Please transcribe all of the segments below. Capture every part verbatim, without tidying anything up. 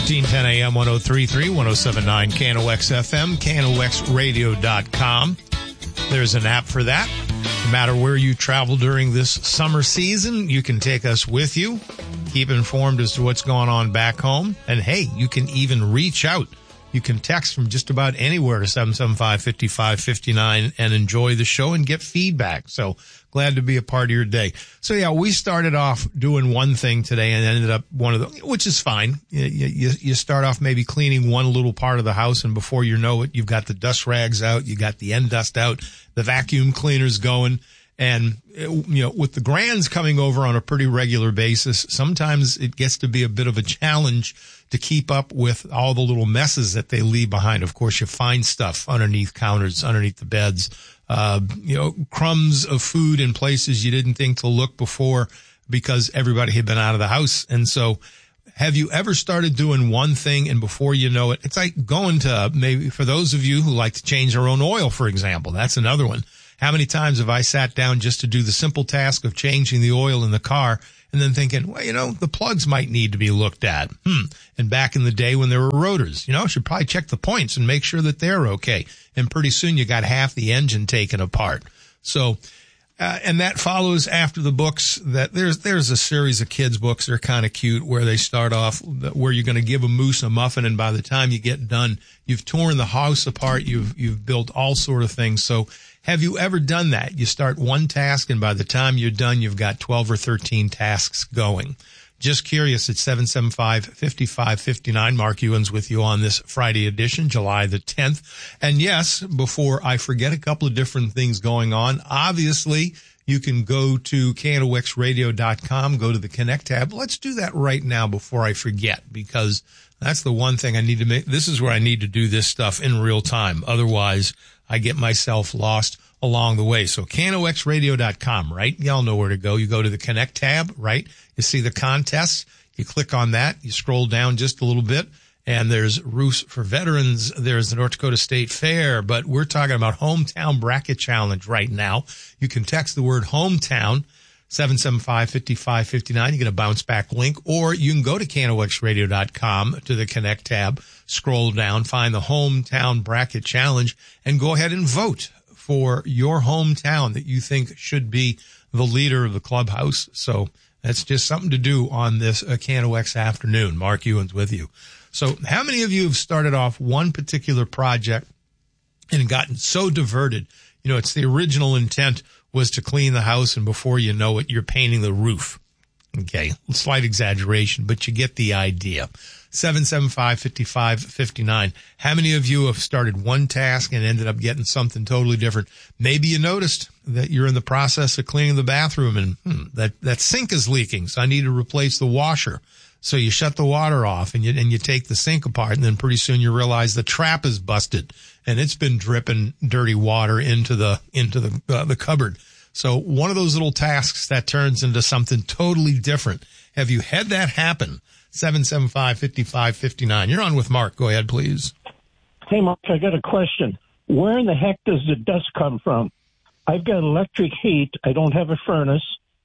thirteen ten A M, one oh three point three, one oh seven point nine, K N O X F M, K N O X radio dot com. There's an app for that. No matter where you travel during this summer season, you can take us with you. Keep informed as to what's going on back home. And hey, you can even reach out. You can text from just about anywhere to seven seven five, five five five nine and enjoy the show and get feedback. So glad to be a part of your day. So yeah, we started off doing one thing today and ended up one of the, which is fine. You, you, you start off maybe cleaning one little part of the house, and before you know it, you've got the dust rags out, you got the end dust out, the vacuum cleaner's going. And, you know, with the grands coming over on a pretty regular basis, sometimes it gets to be a bit of a challenge to keep up with all the little messes that they leave behind. Of course, you find stuff underneath counters, underneath the beds, uh, you know, crumbs of food in places you didn't think to look before because everybody had been out of the house. And so have you ever started doing one thing and before you know it, it's like going to maybe for those of you who like to change their own oil, for example, that's another one. How many times have I sat down just to do the simple task of changing the oil in the car and then thinking, well, you know, the plugs might need to be looked at. Hmm. And back in the day when there were rotors, you know, I should probably check the points and make sure that they're okay. And pretty soon you got half the engine taken apart. So, uh, and that follows after the books that there's, there's a series of kids books. They're kind of cute where they start off where you're going to give a moose a muffin. And by the time you get done, you've torn the house apart. You've, you've built all sort of things. So, have you ever done that? You start one task, and by the time you're done, you've got twelve or thirteen tasks going. Just curious, it's seven seven five, five five five nine. Mark Ewens with you on this Friday edition, July the tenth. And yes, before I forget a couple of different things going on, obviously, you can go to K N O X radio dot com, go to the Connect tab. Let's do that right now before I forget, because that's the one thing I need to make. This is where I need to do this stuff in real time. Otherwise, I get myself lost along the way. So K N O X radio dot com, right? Y'all know where to go. You go to the Connect tab, right? You see the contest. You click on that. You scroll down just a little bit, and there's Roofs for Veterans. There's the North Dakota State Fair, but we're talking about Hometown Bracket Challenge right now. You can text the word hometown, seven seven five, five five five nine. You get a bounce back link, or you can go to K N O X radio dot com to the Connect tab, scroll down, find the Hometown Bracket Challenge, and go ahead and vote for your hometown that you think should be the leader of the clubhouse. So that's just something to do on this uh, K N O X afternoon. Mark Ewens with you. So how many of you have started off one particular project and gotten so diverted? You know, it's the original intent was to clean the house, and before you know it, you're painting the roof. Okay, slight exaggeration, but you get the idea. seven seven five, five five five nine. How many of you have started one task and ended up getting something totally different? Maybe you noticed that you're in the process of cleaning the bathroom and hmm, that, that sink is leaking, so I need to replace the washer. So you shut the water off and you, and you take the sink apart, and then pretty soon you realize the trap is busted and it's been dripping dirty water into the, into the, uh, the cupboard. So one of those little tasks that turns into something totally different. Have you had that happen? seven seven five, five five five nine. You're on with Mark. Go ahead, please. Hey, Mark, I got a question. Where in the heck does the dust come from? I've got electric heat. I don't have a furnace.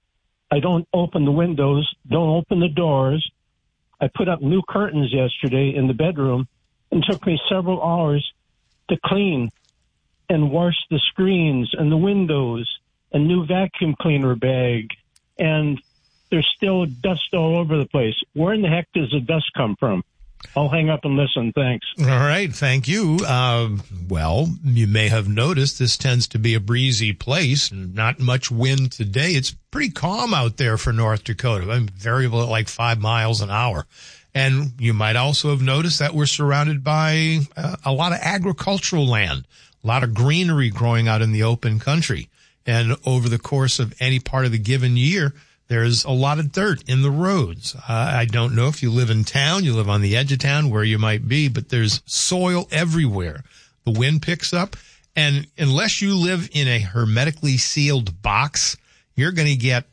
I don't open the windows, don't open the doors. I put up new curtains yesterday in the bedroom, and it took me several hours to clean and wash the screens and the windows, a new vacuum cleaner bag, and there's still dust all over the place. Where in the heck does the dust come from? I'll hang up and listen. Thanks. All right. Thank you. Uh, well, you may have noticed this tends to be a breezy place and not much wind today. It's pretty calm out there for North Dakota. I'm variable at like five miles an hour. And you might also have noticed that we're surrounded by uh, a lot of agricultural land, a lot of greenery growing out in the open country. And over the course of any part of the given year, there's a lot of dirt in the roads. Uh, I don't know if you live in town, you live on the edge of town, where you might be, but there's soil everywhere. The wind picks up, and unless you live in a hermetically sealed box, you're going to get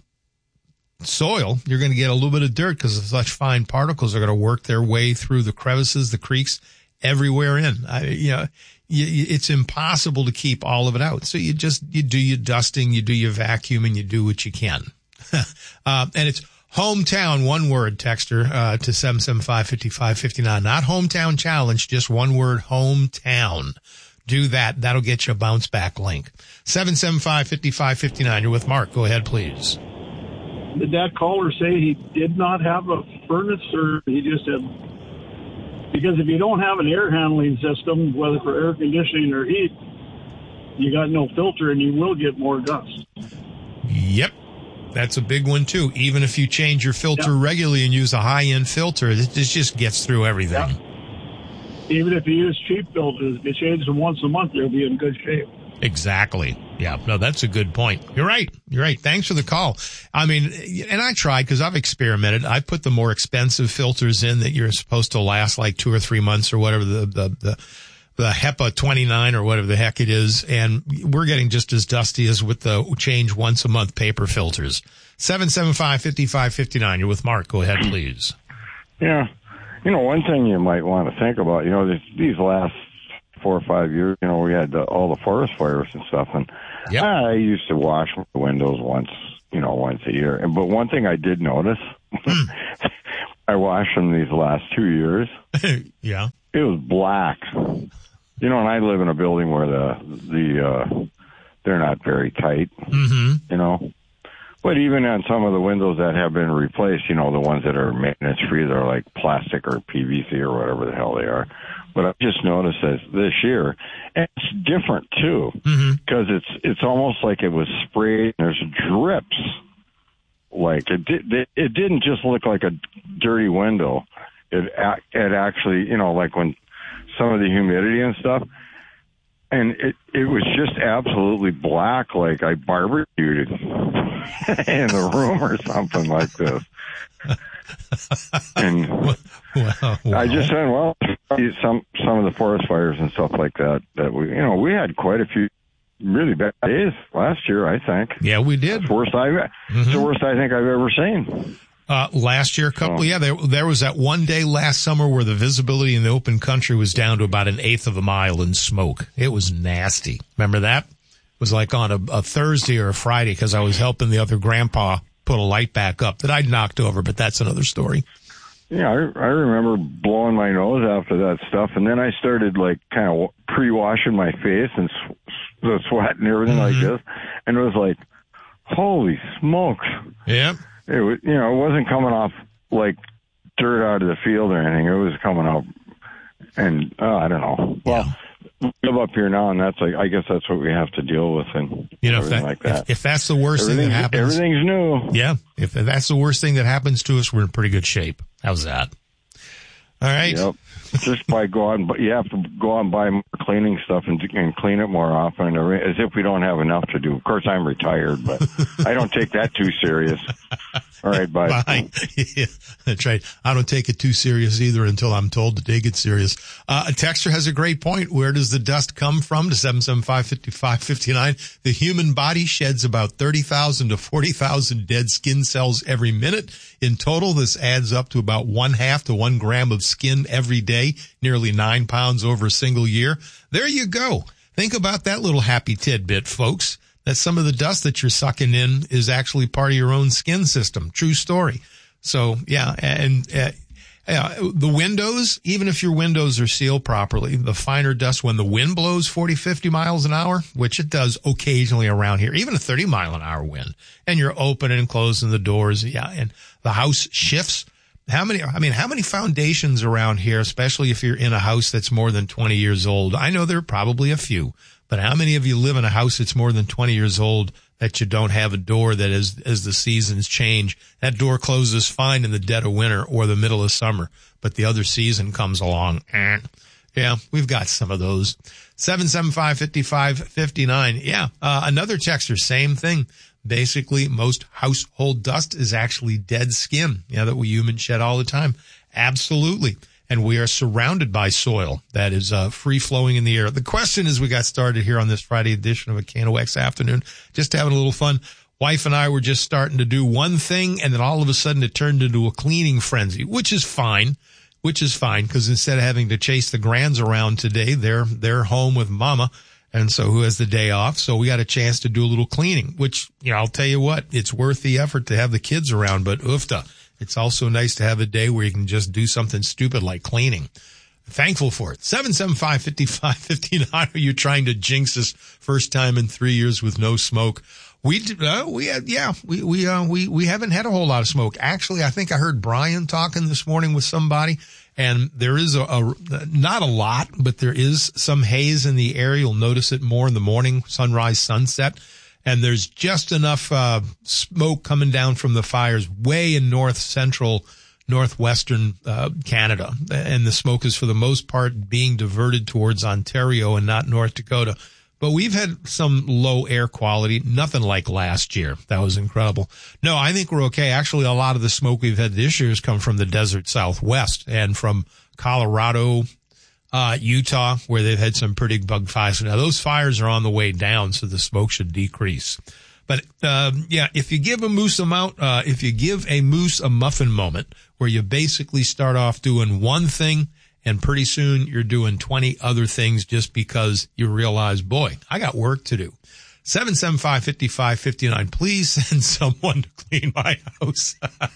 soil. You're going to get a little bit of dirt because such fine particles are going to work their way through the crevices, the creeks, everywhere in. I, you know, you, you, it's impossible to keep all of it out. So you just, you do your dusting, you do your vacuuming, you do what you can. uh, and it's Hometown, one word, texter, uh, to seven seven five, five five five nine. Not hometown challenge, just one word, hometown. Do that. That'll get you a bounce back link. seven seven five, five five five nine. You're with Mark. Go ahead, please. Did that caller say he did not have a furnace, or he just had? Because if you don't have an air handling system, whether for air conditioning or heat, you got no filter and you will get more dust. Yep. That's a big one, too. Even if you change your filter yep. regularly and use a high-end filter, this just gets through everything. Yep. Even if you use cheap filters, if you change them once a month, you'll be in good shape. Exactly. Yeah. No, that's a good point. You're right. You're right. Thanks for the call. I mean, and I tried because I've experimented. I put the more expensive filters in that you're supposed to last like two or three months or whatever, the, the, the, the HEPA twenty-nine or whatever the heck it is. And we're getting just as dusty as with the change once a month paper filters. seven seven five, five five five nine. You're with Mark. Go ahead, please. Yeah. You know, one thing you might want to think about, you know, this, these last four or five years, you know, we had the, all the forest fires and stuff. And yep. I used to wash my windows once, you know, once a year. And, but one thing I did notice, I washed them these last two years. Yeah. It was black. You know, and I live in a building where the, the, uh, they're not very tight, mm-hmm. you know. But even on some of the windows that have been replaced, you know, the ones that are maintenance free, they're like plastic or P V C or whatever the hell they are. But I've just noticed this this year, and it's different too, because mm-hmm. it's it's almost like it was sprayed. There's drips, like it did. It didn't just look like a dirty window. It it actually, you know, like when some of the humidity and stuff. And it, it was just absolutely black, like I barbecued in the room or something like this. And well, well. I just said, well, some some of the forest fires and stuff like that, that we, you know, we had quite a few really bad days last year, I think. Yeah, we did. It's the worst, I, mm-hmm. it's the worst I think I've ever seen. Uh, last year, a couple, oh. yeah, there, there was that one day last summer where the visibility in the open country was down to about an eighth of a mile in smoke. It was nasty. Remember that? It was like on a, a Thursday or a Friday because I was helping the other grandpa put a light back up that I'd knocked over, but that's another story. Yeah, I, I remember blowing my nose after that stuff, and then I started like kind of pre-washing my face and sw- the sweat and everything mm-hmm. like this, and it was like, holy smokes. Yeah. It was, you know, it wasn't coming off like dirt out of the field or anything. It was coming out, and uh, I don't know. Well, yeah. we live up here now, and that's like, I guess that's what we have to deal with, and you know, if everything that, like that. If, if that's the worst thing that happens, everything's new. Yeah, if that's the worst thing that happens to us, we're in pretty good shape. How's that? All right. Yep. Just by going, but you have to go out and buy more cleaning stuff and, and clean it more often, as if we don't have enough to do. Of course, I'm retired, but I don't take that too serious. All right, bye. Bye. Yeah, that's right. I don't take it too serious either until I'm told to take it serious. Uh, a texter has a great point. Where does the dust come from? To seven seven five, five five five nine. The human body sheds about thirty thousand to forty thousand dead skin cells every minute. In total, this adds up to about one half to one gram of skin every day, nearly nine pounds over a single year. There you go. Think about that little happy tidbit, folks. That some of the dust that you're sucking in is actually part of your own skin system. True story. So, yeah, and uh, yeah, the windows, even if your windows are sealed properly, the finer dust when the wind blows forty, fifty miles an hour, which it does occasionally around here, even a thirty mile an hour wind, and you're opening and closing the doors, yeah, and the house shifts. How many, I mean, how many foundations around here, especially if you're in a house that's more than twenty years old? I know there are probably a few. But how many of you live in a house that's more than twenty years old that you don't have a door that as, as the seasons change, that door closes fine in the dead of winter or the middle of summer, but the other season comes along. Eh. Yeah, we've got some of those. seven seven five, five five five nine. Yeah, uh, another texter, same thing. Basically, most household dust is actually dead skin, yeah, that we humans shed all the time. Absolutely. And we are surrounded by soil that is uh, free-flowing in the air. The question as we got started here on this Friday edition of a K N O X afternoon, just having a little fun. Wife and I were just starting to do one thing, and then all of a sudden it turned into a cleaning frenzy, which is fine, which is fine, because instead of having to chase the grands around today, they're they're home with mama, And so who has the day off? So we got a chance to do a little cleaning, which, you know, I'll tell you what, it's worth the effort to have the kids around, but oofta. It's also nice to have a day where you can just do something stupid like cleaning. Thankful for it. seven seven five, five five five nine. Are you trying to jinx us first time in three years with no smoke? We, uh, we, had, yeah, we, we, uh, we, we haven't had a whole lot of smoke. Actually, I think I heard Brian talking this morning with somebody, and there is a, a, not a lot, but there is some haze in the air. You'll notice it more in the morning, sunrise, sunset. And there's just enough, uh, smoke coming down from the fires way in north central northwestern uh Canada, and the smoke is for the most part being diverted towards Ontario and not North Dakota. But we've had some low air quality, nothing like last year. That was incredible. No, I think we're okay. Actually, a lot of the smoke we've had this year has come from the desert Southwest and from Colorado, uh Utah, where they've had some pretty bug fires. Now those fires are on the way down, so the smoke should decrease. But, um, yeah, if you give a moose a mount, uh, if you give a moose a muffin moment where you basically start off doing one thing and pretty soon you're doing twenty other things just because you realize, boy, I got work to do. seven seven five, five five five nine. Please send someone to clean my house.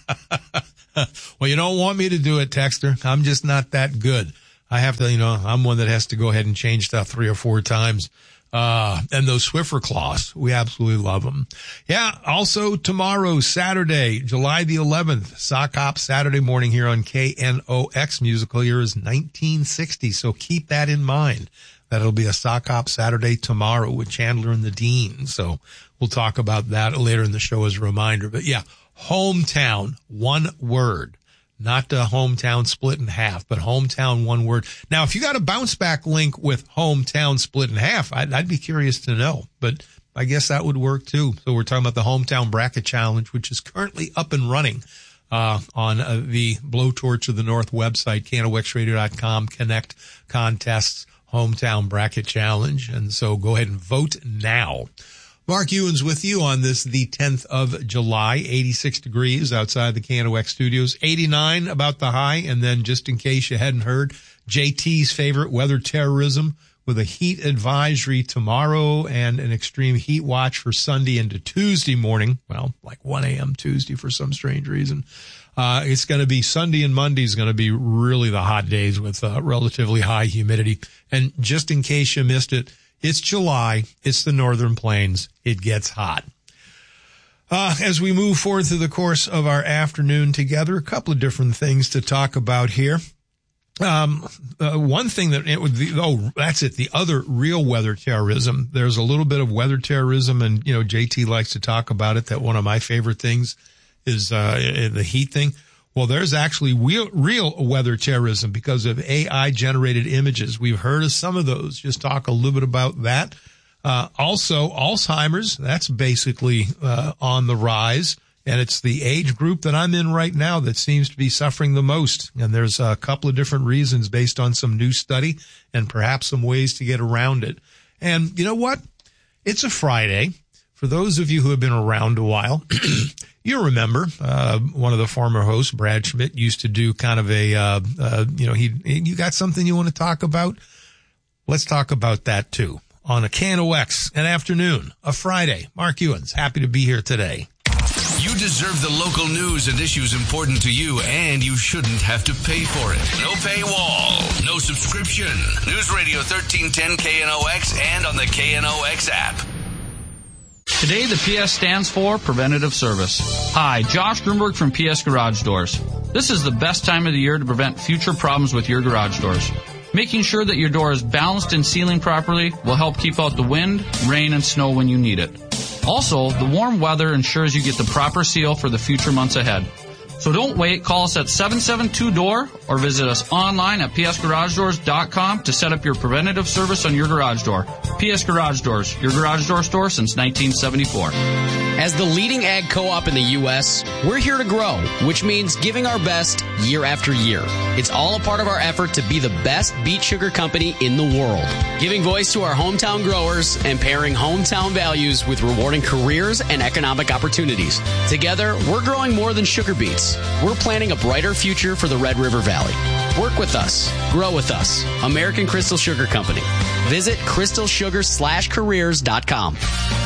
Well, you don't want me to do it, Texter. I'm just not that good. I have to, you know, I'm one that has to go ahead and change stuff three or four times. Uh, and those Swiffer cloths, we absolutely love them. Yeah. Also tomorrow, Saturday, July the eleventh, Sock Hop Saturday morning here on K N O X. Musical year is nineteen sixty. So keep that in mind. That'll be a Sock Hop Saturday tomorrow with Chandler and the Dean. So we'll talk about that later in the show as a reminder. But yeah, hometown, one word. Not the hometown split in half, but hometown, one word. Now, if you got a bounce back link with hometown split in half, I'd, I'd be curious to know, but I guess that would work too. So we're talking about the hometown bracket challenge, which is currently up and running, uh, on uh, the Blowtorch of the North website, K N O X radio dot com, Connect Contests, hometown bracket challenge. And so go ahead and vote now. Mark Ewan's with you on this, the tenth of July, eighty-six degrees outside the K N O X studios, eighty-nine about the high. And then just in case you hadn't heard, J T's favorite, weather terrorism, with a heat advisory tomorrow and an extreme heat watch for Sunday into Tuesday morning. Well, like one a.m. Tuesday for some strange reason. Uh, it's going to be Sunday and Monday is going to be really the hot days with uh, relatively high humidity. And just in case you missed it, it's July. It's the Northern Plains. It gets hot. Uh, as we move forward through the course of our afternoon together, a couple of different things to talk about here. Um, uh, one thing that it would be, oh, that's it. The other real weather terrorism. There's a little bit of weather terrorism, and, you know, J T likes to talk about it, that one of my favorite things is, uh, the heat thing. Well, there's actually real, real weather terrorism because of A I generated images. We've heard of some of those. Just talk a little bit about that. Uh, also Alzheimer's. That's basically, uh, on the rise. And it's the age group that I'm in right now that seems to be suffering the most. And there's a couple of different reasons based on some new study and perhaps some ways to get around it. And you know what? It's a Friday. For those of you who have been around a while, you remember, uh, one of the former hosts, Brad Schmidt, used to do kind of a, uh, uh, you know, he, you got something you want to talk about? Let's talk about that too. On a K N O X, an afternoon, a Friday. Mark Ewans, happy to be here today. You deserve the local news and issues important to you, and you shouldn't have to pay for it. No paywall, no subscription. News Radio thirteen ten K N O X and on the K N O X app. Today, the P S stands for Preventative Service. Hi, Josh Grunberg from P S Garage Doors. This is the best time of the year to prevent future problems with your garage doors. Making sure that your door is balanced and sealing properly will help keep out the wind, rain, and snow when you need it. Also, the warm weather ensures you get the proper seal for the future months ahead. So don't wait. Call us at seven seven two D O O R or visit us online at p s garage doors dot com to set up your preventative service on your garage door. P S Garage Doors, your garage door store since nineteen seventy-four. As the leading ag co-op in the U S, we're here to grow, which means giving our best year after year. It's all a part of our effort to be the best beet sugar company in the world, giving voice to our hometown growers and pairing hometown values with rewarding careers and economic opportunities. Together, we're growing more than sugar beets. We're planning a brighter future for the Red River Valley. Work with us. Grow with us. American Crystal Sugar Company. Visit crystal sugar slash careers dot com.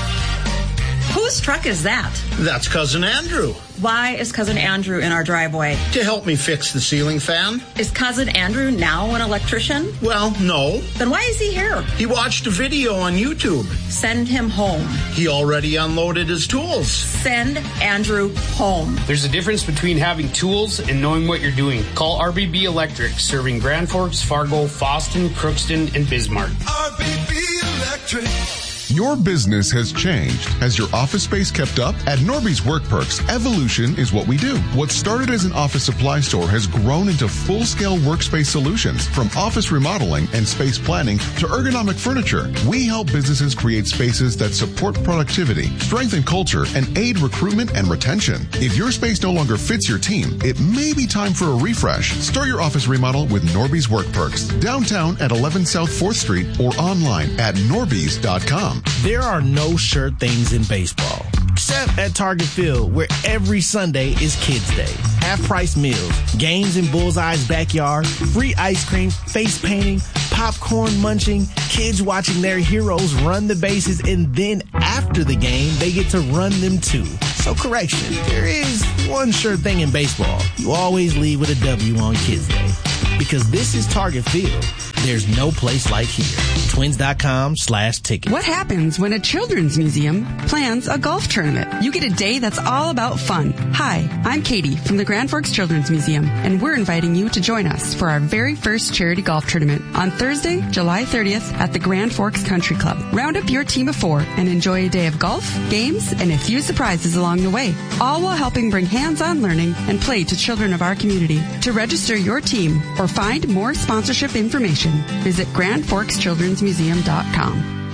Whose truck is that? That's Cousin Andrew. Why is Cousin Andrew in our driveway? To help me fix the ceiling fan. Is Cousin Andrew now an electrician? Well, no. Then why is he here? He watched a video on YouTube. Send him home. He already unloaded his tools. Send Andrew home. There's a difference between having tools and knowing what you're doing. Call R B B Electric, serving Grand Forks, Fargo, Fosston, Crookston, and Bismarck. R B B Electric. Your business has changed. Has your office space kept up? At Norby's Work Perks, evolution is what we do. What started as an office supply store has grown into full-scale workspace solutions, from office remodeling and space planning to ergonomic furniture. We help businesses create spaces that support productivity, strengthen culture, and aid recruitment and retention. If your space no longer fits your team, it may be time for a refresh. Start your office remodel with Norby's Work Perks. Downtown at eleven South fourth Street or online at norbys dot com. There are no sure things in baseball, except at Target Field, where every Sunday is Kids Day. Half-price meals, games in Bullseye's backyard, free ice cream, face painting, popcorn munching, kids watching their heroes run the bases, and then after the game, they get to run them too. So correction, there is one sure thing in baseball. You always leave with a W on Kids Day. Because this is Target Field. There's no place like here. Twins.com slash ticket. What happens when a children's museum plans a golf tournament? You get a day that's all about fun. Hi, I'm Katie from the Grand Forks Children's Museum, and we're inviting you to join us for our very first charity golf tournament on Thursday, July thirtieth at the Grand Forks Country Club. Round up your team of four and enjoy a day of golf, games, and a few surprises along the way, all while helping bring hands-on learning and play to children of our community. To register your team or find more sponsorship information, visit grand forks children's museum dot com.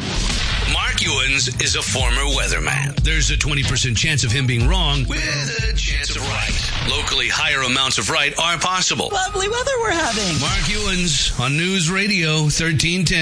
Mark Ewens is a former weatherman. There's a twenty percent chance of him being wrong with a chance of right. Locally, higher amounts of right are possible. Lovely weather we're having. Mark Ewens on News Radio thirteen ten.